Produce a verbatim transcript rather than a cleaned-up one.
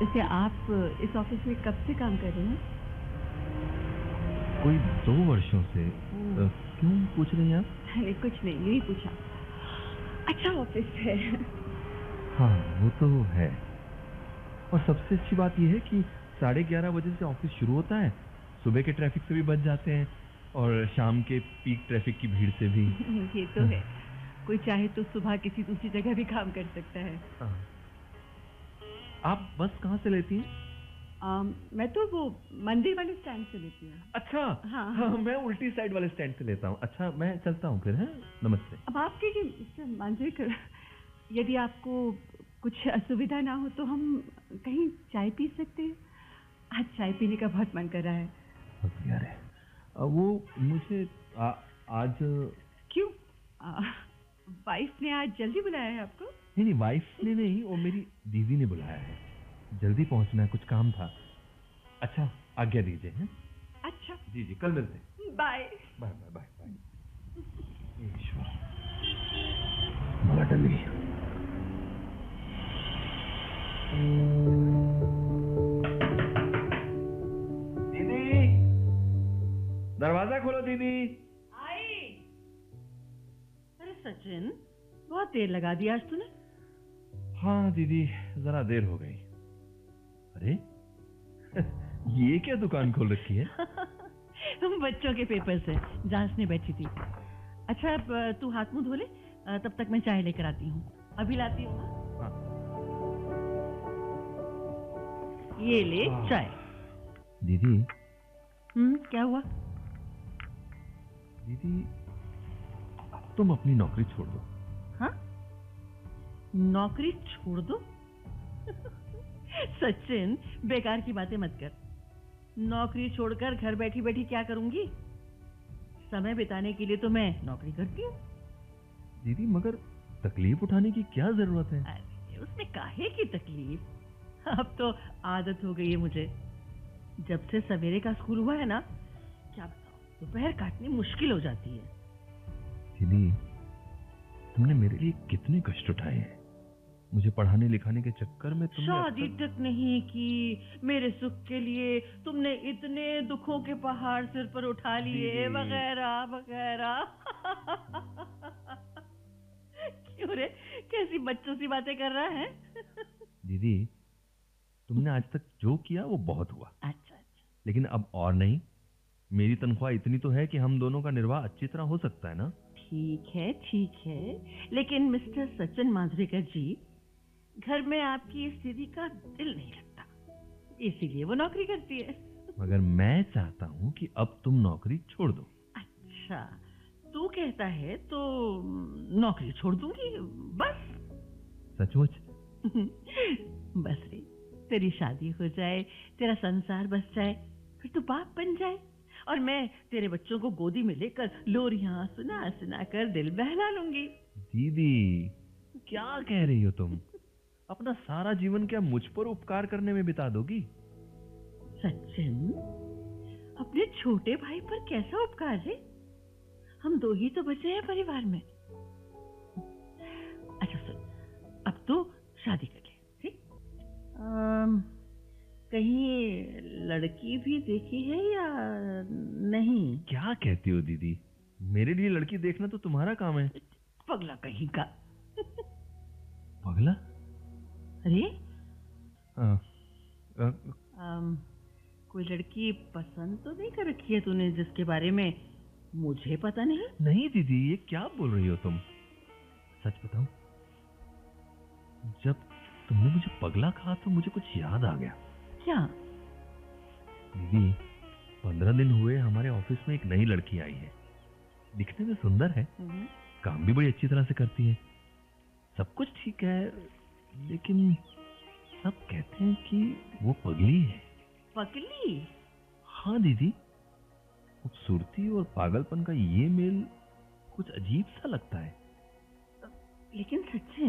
वैसे आप इस ऑफिस में कब से काम कर रहे हैं? कोई दो वर्षों से। ओह, अ, क्यों पूछ रही हैं आप? अरे कुछ नहीं, यही पूछा। अच्छा ऑफिस है। हाँ, वो तो है। और सबसे अच्छी बात यह है कि साढ़े ग्यारह बजे से ऑफिस शुरू होता है। सुबह के ट्रैफिक से भी बच जाते हैं और शाम के पीक ट्रैफिक की भीड़ से भी। ये तो है। कोई चाहे तो सुबह किसी दूसरी जगह भी काम कर सकता है। हाँ। आप बस कहाँ से लेती हैं? आम, मैं तो वो मंदिर वाले स्टैंड से लेती हूँ। अच्छा। हाँ हाँ, हाँ। मैं उल्टी साइड वाले स्टैंड से लेता हूँ। अच्छा, मैं चलता हूँ फिर। है, नमस्ते। अब आपके कि मिस्टर मांजरेकर, यदि आपको कुछ असुविधा ना हो तो हम कहीं चाय पी सकते हैं। आज चाय पीने का बहुत मन कर रहा है। बहुत प्यारे। अ, वो मुझे आ, आज क्यों? आ, वाइफ ने आज जल्दी बुलाया है आपको? नहीं नहीं, वाइफ ने नहीं, वो मेरी दीदी ने बुलाया है। जल्दी पहुंचना है, कुछ काम था। अच्छा, आज्ञा दीजिए। हैं? अच्छा, जी जी, कल मिलते हैं। Bye. Bye bye bye bye. ईश्वर, माला डली। दीदी, दरवाजा खोलो दीदी। आई। अरे सचिन, बहुत देर लगा दी आज तूने। हाँ दीदी, जरा देर हो गई। अरे ये क्या दुकान खोल रखी है? हम बच्चों के पेपर से जांचने बैठी थी। अच्छा, अब तू हाथ मुंह धो ले, तब तक मैं चाय लेकर आती हूँ। अभी लाती हूँ। हाँ? हाँ। ये ले चाय। दीदी, हम्म, क्या हुआ? दीदी, अब तुम अपनी नौकरी छोड़ दो। हाँ? नौकरी छोड़ दो? सचिन, बेकार की बातें मत कर। नौकरी छोड़कर घर बैठी बैठी क्या करूंगी? समय बिताने के लिए तो मैं नौकरी करती हूँ। दीदी, मगर तकलीफ उठाने की क्या जरूरत है? अरे उसमें काहे की तकलीफ? अब तो आदत हो गई है मुझे। जब से सवेरे का स्कूल हुआ है ना, क्या बताऊं, दोपहर काटनी मुश्किल हो जाती है। दीदी, तुमने मेरे लिए कितने कष्ट उठाए हैं। मुझे पढ़ाने लिखाने के चक्कर में तुमने अब शादी तक... तक नहीं की, मेरे सुख के लिए तुमने इतने दुखों के पहाड़ सिर पर उठा लिए, दीदी, वगैरह वगैरह। क्यों रे, कैसी बच्चों सी बातें कर रहा है? दीदी, तुमने आज तक जो किया वो बहुत हुआ। अच्छा अच्छा। लेकिन अब और नहीं। मेरी तनख्वाह इतनी तो है कि हम दोनों का निर्वाह अच्छी तरह हो सकता है ना? ठीक है ठीक है, लेकिन मिस्टर सचिन मांजरेकर जी, घर में आपकी इस दीदी का दिल नहीं लगता, इसीलिए वो नौकरी करती है। मगर मैं चाहता हूं कि अब तुम नौकरी छोड़ दो। अच्छा, तू कहता है तो नौकरी छोड़ दूंगी, बस। सचमुच? बस रे, तेरी शादी हो जाए, तेरा संसार बस जाए, फिर तू बाप बन जाए और मैं तेरे बच्चों को गोदी में लेकर लोरियां सुना सुना कर दिल बहला लूंगी। दीदी, क्या कह रही हो तुम? अपना सारा जीवन क्या मुझ पर उपकार करने में बिता दोगी? सचिन, अपने छोटे भाई पर कैसा उपकार है? हम दो ही तो बचे हैं परिवार में। अच्छा सुन, अब तो शादी कर ले, ठीक? अम, कहीं लड़की भी देखी है या नहीं? क्या कहती हो दीदी? मेरे लिए लड़की देखना तो तुम्हारा काम है। पगला कहीं का। पगला? अरे, हाँ, अ, अम, कोई लड़की पसंद तो नहीं कर रखी है तूने जिसके बारे में मुझे पता नहीं? नहीं दीदी, ये क्या बोल रही हो तुम? सच बताऊं, जब तुमने मुझे पगला कहा तो मुझे कुछ याद आ गया। क्या? दीदी, पंद्रह दिन हुए हमारे ऑफिस में एक नई लड़की आई है। दिखने में सुंदर है, हम्म, काम भी बड़ी अच्छी तरह से करती है, सब कुछ ठीक है, लेकिन सब कहते हैं कि वो पगली है। पगली? हाँ दीदी, खूबसूरती और पागलपन का ये मेल कुछ अजीब सा लगता है। लेकिन सच्चे